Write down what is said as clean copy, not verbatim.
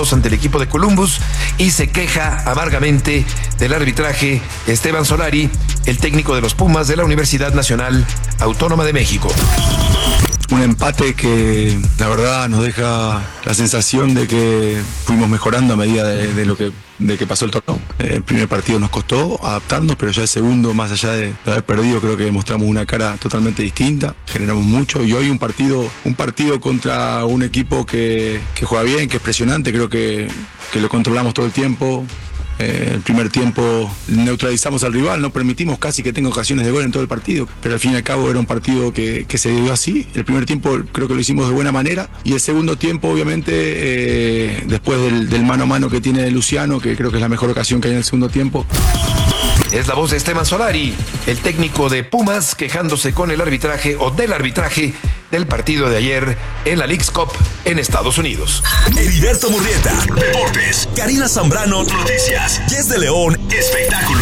2 ante el equipo de Columbus y se queja amargamente del arbitraje Esteban Solari, el técnico de los Pumas de la Universidad Nacional Autónoma de México. Un empate que la verdad nos deja la sensación de que fuimos mejorando a medida de que pasó el torneo. El primer partido nos costó adaptarnos, pero ya el segundo, más allá de haber perdido, creo que mostramos una cara totalmente distinta, generamos mucho y hoy un partido contra un equipo que juega bien, que es presionante, creo que lo controlamos todo el tiempo. El primer tiempo neutralizamos al rival, no permitimos casi que tenga ocasiones de gol en todo el partido, pero al fin y al cabo era un partido que se dio así. El primer tiempo creo que lo hicimos de buena manera y el segundo tiempo obviamente después del mano a mano que tiene Luciano, que creo que es la mejor ocasión que hay en el segundo tiempo. Es la voz de Esteban Solari, el técnico de Pumas, quejándose con el arbitraje o del arbitraje del partido de ayer en la Leagues Cup en Estados Unidos. Heriberto Murrieta, Deportes. Karina Zambrano, Noticias. Jess de León, Espectáculos.